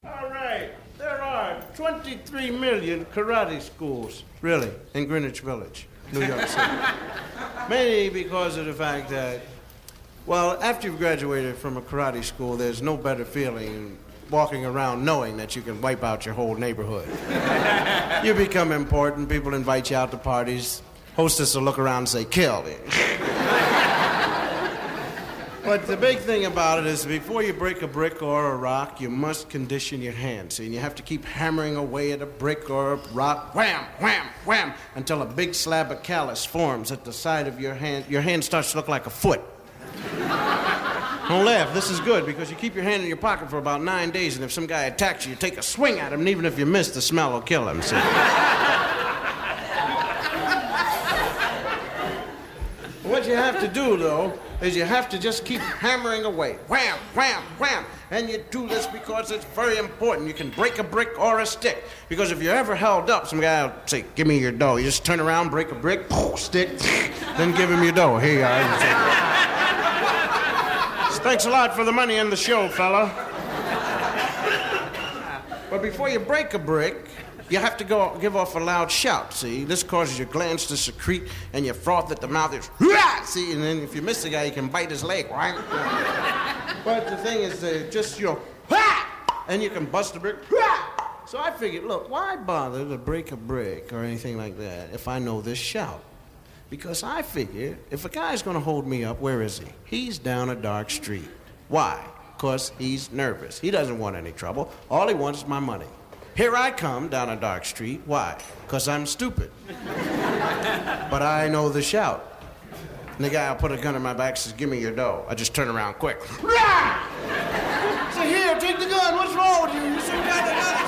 All right, there are 23 million karate schools, really, in Greenwich Village, New York City. Mainly because of the fact that, well, after you've graduated from a karate school, there's no better feeling walking around knowing that you can wipe out your whole neighborhood. You become important, people invite you out to parties, hostess will look around and say, kill. But the big thing about it is before you break a brick or a rock, you must condition your hands. See, and you have to keep hammering away at a brick or a rock, wham, wham, wham, until a big slab of callus forms at the side of your hand. Your hand starts to look like a foot. Don't laugh, this is good, because you keep your hand in your pocket for about 9 days, and if some guy attacks you, you take a swing at him, and even if you miss, the smell will kill him, see? What you have to do, though, is you have to just keep hammering away. Wham, wham, wham. And you do this because it's very important. You can break a brick or a stick. Because if you're ever held up, some guy will say, give me your dough. You just turn around, break a brick, stick, then give him your dough. Here you are. Thanks a lot for the money and the show, fella. But before you break a brick, you have to go give off a loud shout, see? This causes your glands to secrete, and your froth at the mouth is, see? And then if you miss the guy, you can bite his leg, right? But the thing is, just, and you can bust a brick, So I figured, look, why bother to break a brick or anything like that if I know this shout? Because I figure, if a guy's gonna hold me up, where is he? He's down a dark street. Why? Because he's nervous. He doesn't want any trouble. All he wants is my money. Here I come down a dark street. Why? Because I'm stupid. But I know the shout. And the guy will put a gun in my back and says, give me your dough. I just turn around quick. Say, here, take the gun. What's wrong with you? You some kind of gun.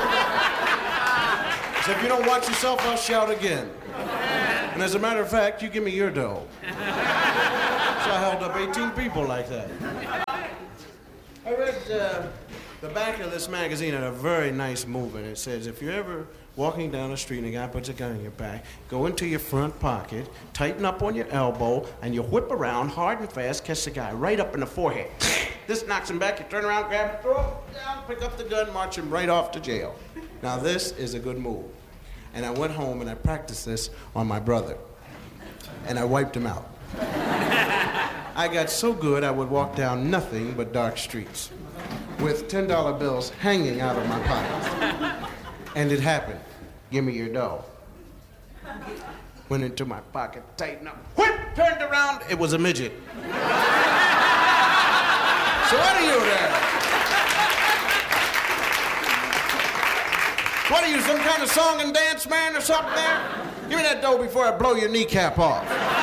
So if you don't watch yourself, I'll shout again. And as a matter of fact, you give me your dough. So I held up 18 people like that. I read the back of this magazine had a very nice movement. It says, if you're ever walking down the street and a guy puts a gun in your back, go into your front pocket, tighten up on your elbow, and you whip around hard and fast, catch the guy right up in the forehead. This knocks him back, you turn around, grab him, throw him down, pick up the gun, march him right off to jail. Now this is a good move. And I went home and I practiced this on my brother. And I wiped him out. I got so good I would walk down nothing but dark streets with $10 bills hanging out of my pockets. And it happened. Give me your dough. Went into my pocket, tightened up, whip, turned around, it was a midget. So what are you there? What are you, some kind of song and dance man or something there? Give me that dough before I blow your kneecap off.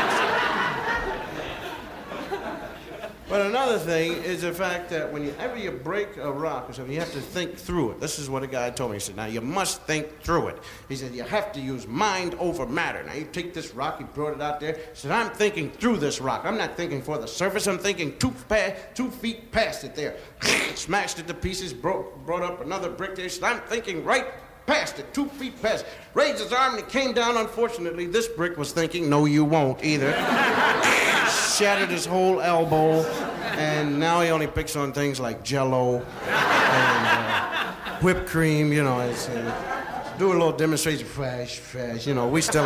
But another thing is the fact that whenever you break a rock or something, you have to think through it. This is what a guy told me. He said, now you must think through it. He said, you have to use mind over matter. Now you take this rock, he brought it out there. He said, I'm thinking through this rock. I'm not thinking for the surface. I'm thinking 2 feet past it there. Smashed it to pieces, brought up another brick there. He said, I'm thinking right past it, 2 feet past it. Raised his arm and it came down. Unfortunately, this brick was thinking, no, you won't either. Shattered his whole elbow, and now he only picks on things like Jell-O and whipped cream, you know. Do a little demonstration, fresh, you know. We still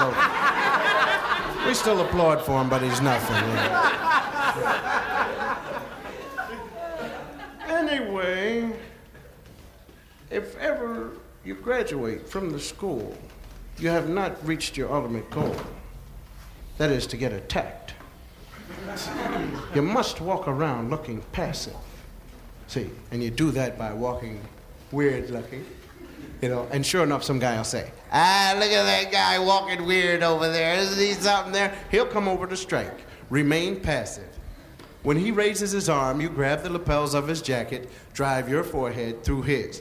applaud for him, but he's nothing. You know. Anyway, if ever you graduate from the school, you have not reached your ultimate goal. That is to get attacked. You must walk around looking passive. See, and you do that by walking weird looking, you know, and sure enough, some guy will say, look at that guy walking weird over there. Isn't he something there? He'll come over to strike. Remain passive. When he raises his arm, you grab the lapels of his jacket, drive your forehead through his.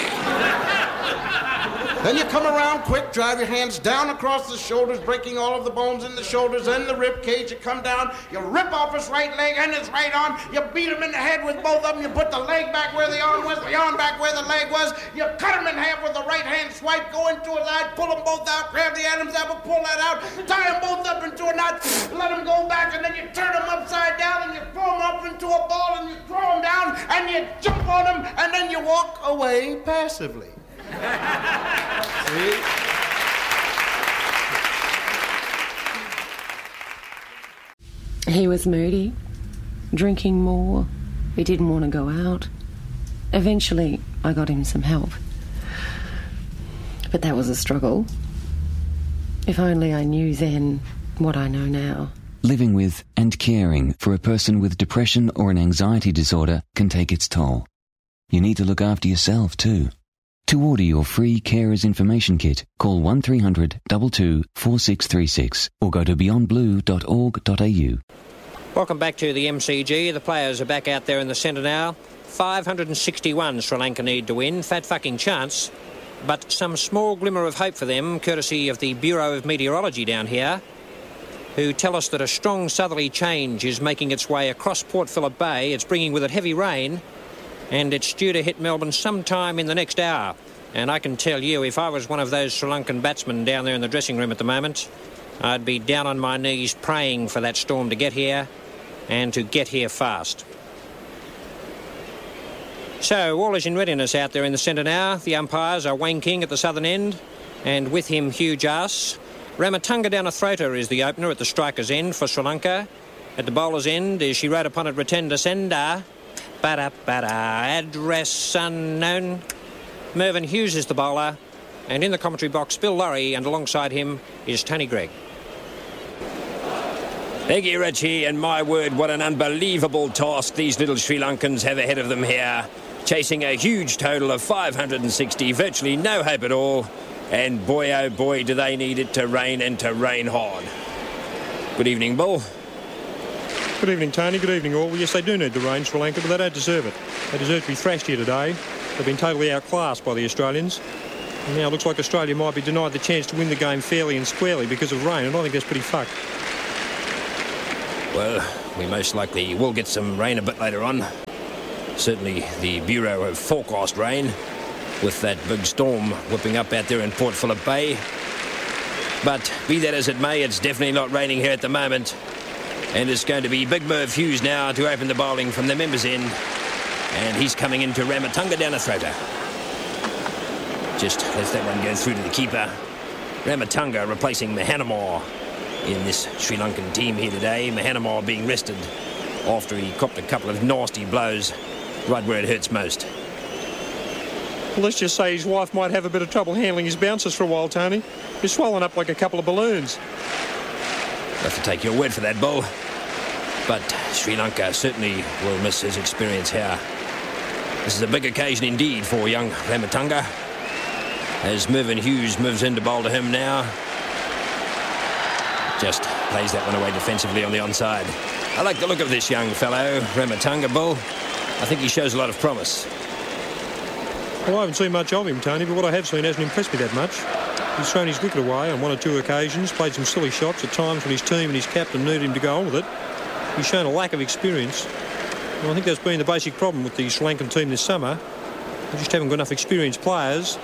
Then you come around quick, drive your hands down across the shoulders, breaking all of the bones in the shoulders and the rib cage. You come down, you rip off his right leg and his right arm, you beat him in the head with both of them, you put the leg back where the arm was, the arm back where the leg was. You cut him in half with the right-hand swipe, go into his eye, pull them both out, grab the Adam's apple, pull that out, tie them both up into a knot, let them go back, and then you turn them upside down, and you throw them up into a ball, and you throw them down, and you jump on them, and then you walk away passively. See? He was moody, drinking more. He didn't want to go out. Eventually, I got him some help. But that was a struggle. If only I knew then what I know now. Living with and caring for a person with depression or an anxiety disorder can take its toll. You need to look after yourself too. To order your free Carers Information Kit, call 1300 22 4636 or go to beyondblue.org.au. Welcome back to the MCG. The players are back out there in the centre now. 561 Sri Lanka need to win. Fat fucking chance. But some small glimmer of hope for them, courtesy of the Bureau of Meteorology down here, who tell us that a strong southerly change is making its way across Port Phillip Bay. It's bringing with it heavy rain, and it's due to hit Melbourne sometime in the next hour. And I can tell you, if I was one of those Sri Lankan batsmen down there in the dressing room at the moment, I'd be down on my knees praying for that storm to get here, and to get here fast. So, all is in readiness out there in the centre now. The umpires are Wayne King at the southern end, and with him Hugh Jas. Ramatunga Downathroter is the opener at the striker's end for Sri Lanka. At the bowler's end is she wrote upon it Ratenda Senda. Bada, address unknown. Mervyn Hughes is the bowler, and in the commentary box, Bill Laurie, and alongside him is Tony Greig. Thank you, Richie, and my word, what an unbelievable task these little Sri Lankans have ahead of them here. Chasing a huge total of 560, virtually no hope at all. And boy, oh boy, do they need it to rain, and to rain hard. Good evening, Bull. Good evening, Tony. Good evening, all. Well, yes, they do need the rain, Sri Lanka, but they don't deserve it. They deserve to be thrashed here today. They've been totally outclassed by the Australians. And now it looks like Australia might be denied the chance to win the game fairly and squarely because of rain, and I think that's pretty fucked. Well, we most likely will get some rain a bit later on. Certainly the Bureau have forecast rain with that big storm whipping up out there in Port Phillip Bay. But be that as it may, it's definitely not raining here at the moment. And it's going to be Big Merv Hughes now to open the bowling from the members' end. And he's coming into Ramatunga Downathroter. Just lets that one go through to the keeper. Ramatunga replacing Mahanamore in this Sri Lankan team here today. Mahanamore being rested after he copped a couple of nasty blows right where it hurts most. Well, let's just say his wife might have a bit of trouble handling his bouncers for a while, Tony. He's swollen up like a couple of balloons. I'll have to take your word for that, Bull. But Sri Lanka certainly will miss his experience here. This is a big occasion indeed for young Ramatunga, as Mervyn Hughes moves in to bowl to him now. Just plays that one away defensively on the onside. I like the look of this young fellow, Ramatunga, Bull. I think he shows a lot of promise. Well, I haven't seen much of him, Tony, but what I have seen hasn't impressed me that much. He's thrown his wicket away on one or two occasions, played some silly shots at times when his team and his captain needed him to go on with it. He's shown a lack of experience. And I think that's been the basic problem with the Sri Lankan team this summer. They just haven't got enough experienced players.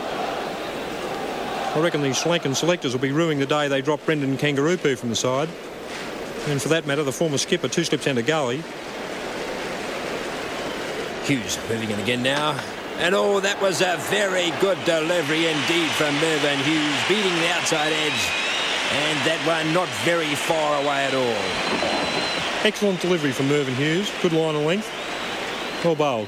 I reckon the Sri Lankan selectors will be ruining the day they drop Brendan Kangaroopu from the side. And for that matter, the former skipper, two slips and a gully. Hughes moving in again now. And oh, that was a very good delivery indeed from Mervyn Hughes, beating the outside edge. And that one not very far away at all. Excellent delivery from Mervyn Hughes. Good line of length. Well bowled.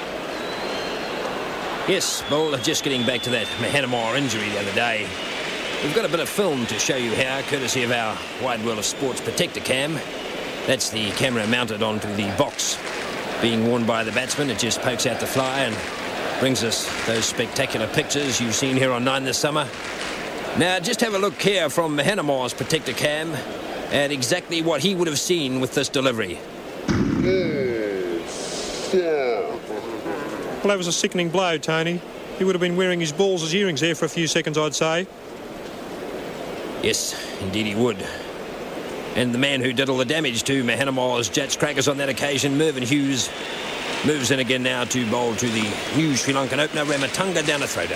Yes, Bull, just getting back to that Mahanamore injury the other day. We've got a bit of film to show you here, courtesy of our Wide World of Sports Protector Cam. That's the camera mounted onto the box being worn by the batsman. It just pokes out the fly and brings us those spectacular pictures you've seen here on 9 this summer. Now, just have a look here from Mahanamore's Protector Cam at exactly what he would have seen with this delivery. Well, that was a sickening blow, Tony. He would have been wearing his balls as earrings there for a few seconds, I'd say. Yes, indeed he would. And the man who did all the damage to Mahanamore's Jets crackers on that occasion, Mervyn Hughes, Moves in again now to bowl to the new Sri Lankan opener, Ramatunga Dhanathrota.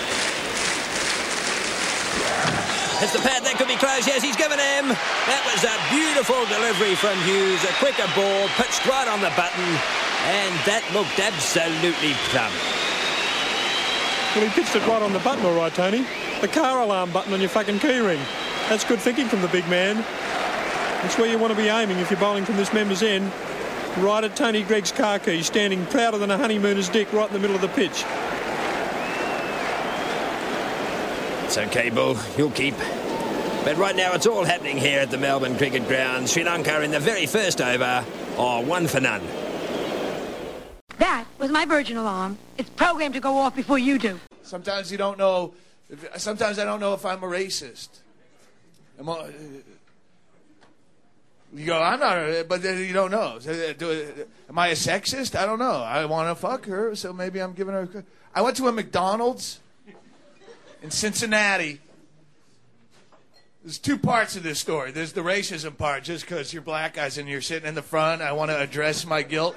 Hits the pad, that could be close. Yes, he's given him. That was a beautiful delivery from Hughes. A quicker ball, pitched right on the button, and that looked absolutely plumb. Well, he pitched it right on the button, all right, Tony. The car alarm button on your fucking keyring. That's good thinking from the big man. That's where you want to be aiming if you're bowling from this member's end. Right at Tony Gregg's car keys, standing prouder than a honeymooner's dick right in the middle of the pitch. It's okay, Bull. You'll keep. But right now it's all happening here at the Melbourne Cricket Ground. Sri Lanka in the very first over are 1 for none. That was my Virgin alarm. It's programmed to go off before you do. Sometimes you don't know. Sometimes I don't know if I'm a racist. You go, I'm not, but you don't know. Am I a sexist? I don't know. I want to fuck her, so maybe I'm giving her. I went to a McDonald's in Cincinnati. There's 2 parts of this story. There's the racism part, just because you're black guys and you're sitting in the front. I want to address my guilt.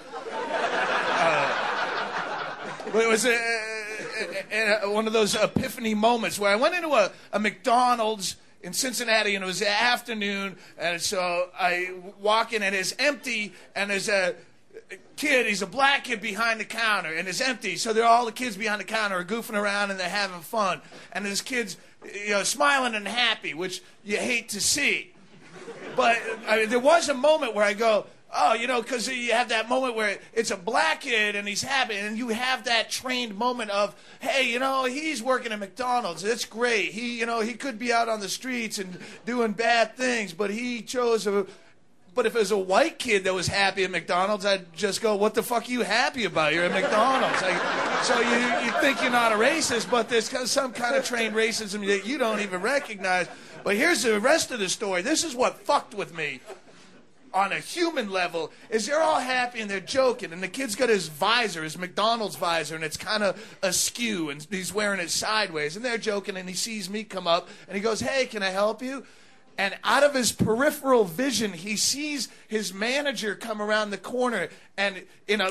But it was one of those epiphany moments where I went into a McDonald's in Cincinnati, and it was the afternoon, and so I walk in, and it's empty, and there's a kid, he's a black kid behind the counter, and it's empty, so all the kids behind the counter are goofing around, and they're having fun, and there's kids, smiling and happy, which you hate to see. But there was a moment where I go, oh, because you have that moment where it's a black kid and he's happy, and you have that trained moment of, hey, he's working at McDonald's. That's great. He could be out on the streets and doing bad things, but he chose But if it was a white kid that was happy at McDonald's, I'd just go, what the fuck are you happy about? You're at McDonald's. So you think you're not a racist, but there's some kind of trained racism that you don't even recognize. But here's the rest of the story. This is what fucked with me. On a human level, is they're all happy and they're joking, and the kid's got his visor, his McDonald's visor, and it's kind of askew, and he's wearing it sideways, and they're joking, and he sees me come up, and he goes, hey, can I help you? And out of his peripheral vision, he sees his manager come around the corner, and in a